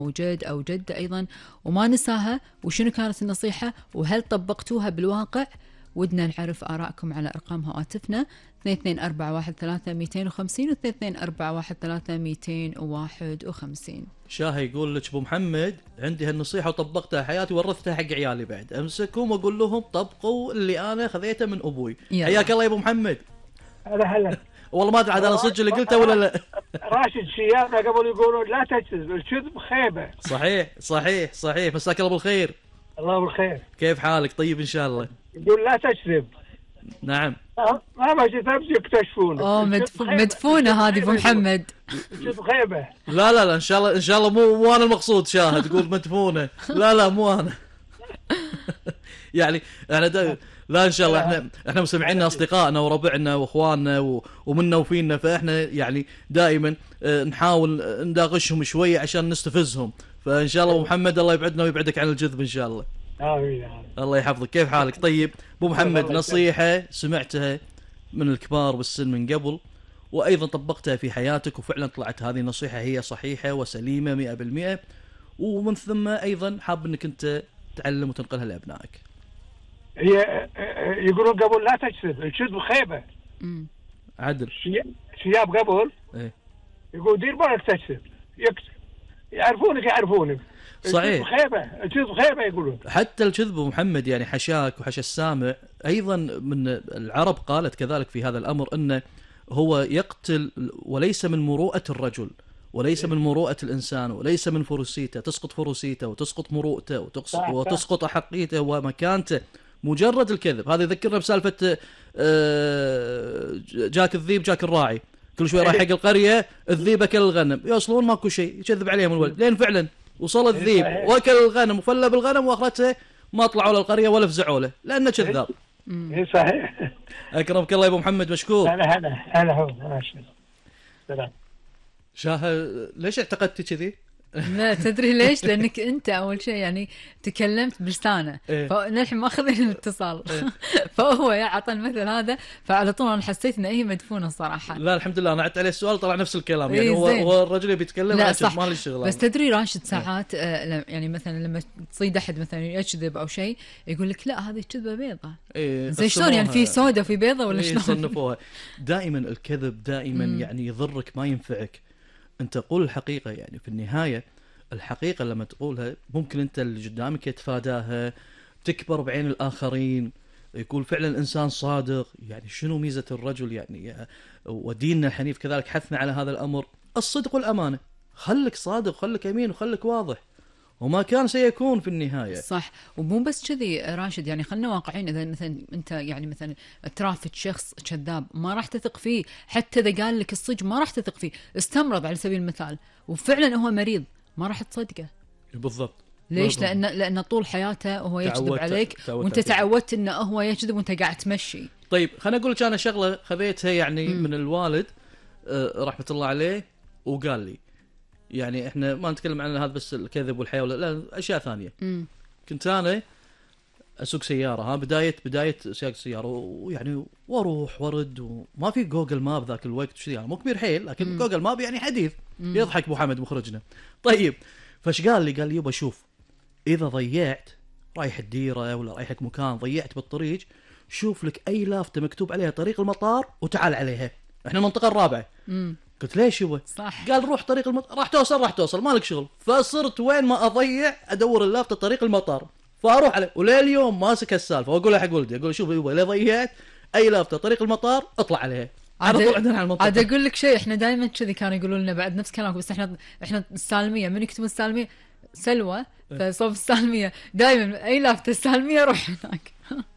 وجد أو جدة أيضا وما نساها، وشنو كانت النصيحة وهل طبقتوها بالواقع؟ ودنا نعرف آراءكم على أرقام هواتفنا 22413250 و 22413251. شاه يقول لك ابو محمد عندي هالنصيحه وطبقتها حياتي ورثتها حق عيالي، بعد امسكهم واقول لهم طبقوا اللي انا خذيته من ابوي. حياك الله يا ابو محمد. هلا والله ما ادري عاد انا صدق اللي قلته ولا لا. راشد شيابنا قبل يقولون لا تكذب، الكذب خيبه. صحيح مساك الله بالخير. الله بالخير. كيف حالك؟ طيب ان شاء الله. يقول لا تكذب. نعم. ما جيت امس يكتشفونه. مدفونه هذه ابو محمد. الكذب خيبه. لا ان شاء الله مو انا المقصود. شاهد تقول مدفونه. لا مو انا. يعني احنا لا ان شاء الله احنا مسمعينا اصدقائنا وربعنا واخواننا ومنا وفينا، فاحنا يعني دائما نحاول نداغشهم شويه عشان نستفزهم. فان شاء الله ابو محمد الله يبعدنا ويبعدك عن الجذب ان شاء الله. امين. الله يحفظك. كيف حالك؟ طيب ابو محمد، نصيحه سمعتها من الكبار بالسن من قبل وايضا طبقتها في حياتك وفعلا طلعت هذه النصيحه هي صحيحه وسليمه 100%، ومن ثم ايضا حاب انك انت تعلم وتنقلها لابنائك. هي يقولون قبل لا تكذب، الكذب خيبه. عدل. شياب قبل ايه يقول دير بالك تكذب، يعرفونك. صحيح. الكذب خيبه يقولون. حتى الكذب محمد يعني حشاك وحشى السامع. ايضا من العرب قالت كذلك في هذا الامر انه هو يقتل، وليس من مروءه الرجل وليس من مروءه الانسان وليس من فروسيته، تسقط فروسيته وتسقط مروءته وتسقط احقيته ومكانته مجرد الكذب. هذا يذكرنا بسالفه جاك الذيب جاك الراعي، كل شوي راح حق القريه الذيب اكل الغنم، يوصلون ماكو شيء، يكذب عليهم الولد لين فعلا وصل الذيب واكل الغنم وفلى بالغنم، واخرته ما طلعوا للقريه ولا فزعوا له لانه كذاب. صحيح. اكرمك الله يا ابو محمد، مشكور. هلا هو ماشي. سلام. شاه ليش اعتقدتي كذي؟ لا تدري ليش؟ لانك انت اول شيء يعني تكلمت بلسانه فنحن ما اخذنا الاتصال. فهو عطى المثل هذا، فعلى طول انا حسيت ان هي مدفونه صراحه. لا الحمد لله انا عدت عليه السؤال طلع نفس الكلام. يعني هو الرجل بيتكلم عن ما له شغل. بس تدري راشد ساعات يعني مثلا لما تصيد احد مثلا يكذب او شيء يقول لك لا هذه كذبه بيضه. زي شلون يعني في سودا وفي بيضه ولا شلون؟ يصنفوها. دائما الكذب دائما يعني يضرك ما ينفعك. انت قول الحقيقة، يعني في النهاية الحقيقة لما تقولها ممكن انت اللي قدامك يتفاداها، تكبر بعين الآخرين، يكون فعلا إنسان صادق. يعني شنو ميزة الرجل يعني وديننا الحنيف كذلك حثنا على هذا الأمر، الصدق والأمانة. خلك صادق خلك أمين وخلك واضح وما كان سيكون في النهاية. صح. ومو بس كذي راشد، يعني خلنا واقعين. إذا مثلا أنت يعني مثلا ترافت شخص كذاب ما راح تثق فيه، حتى إذا قال لك الصدق ما راح تثق فيه. استمرض على سبيل المثال وفعلا هو مريض ما راح تصدقه. بالضبط. ليش؟ لأن طول حياته هو يكذب عليك وأنت تعودت إنه هو يكذب وأنت قاعد تمشي. طيب خلنا أقول لك أنا شغلة خذيتها يعني من الوالد رحمة الله عليه، وقال لي يعني احنا ما نتكلم عن هذا بس الكذب والحياة لا اشياء ثانية. كنت انا اسوق سيارة، بداية سياق السيارة، ويعني واروح ورد وما في جوجل ماب ذاك الوقت شيء، يعني مو كبير حيل لكن جوجل ماب يعني حديث. يضحك ابو حمد مخرجنا. طيب فايش قال لي يبا شوف اذا ضيعت رايح الديرة ولا رايحك مكان ضيعت بالطريق، شوف لك اي لافتة مكتوب عليها طريق المطار وتعال عليها، احنا المنطقة الرابعة. قلت ليش يبا؟ صح. قال روح طريق المطار، راح توصل مالك شغل. فصرت وين ما اضيع ادور اللافته طريق المطار، فاروح عليه وليه اليوم ماسك السالفه واقول له حق ولدي، اقول شوف يبا اذا ضيعت اي لافته طريق المطار اطلع عليها على طول عندنا على المنطقه. عاد اقول لك شيء، احنا دائما كذي كانوا يقولوا لنا بعد نفس كلامك، بس احنا السالميه من يكتبون السالميه سلوى، فصوب السالميه دائما اي لافته السالميه روح هناك.